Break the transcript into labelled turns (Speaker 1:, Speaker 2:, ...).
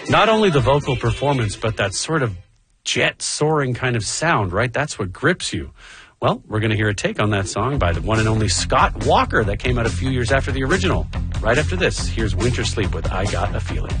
Speaker 1: Not only the vocal performance, but that sort of jet soaring kind of sound, right? That's what grips you. Well, we're going to hear a take on that song by the one and only Scott Walker that came out a few years after the original. Right after this, here's Winter Sleep with I Got a Feeling.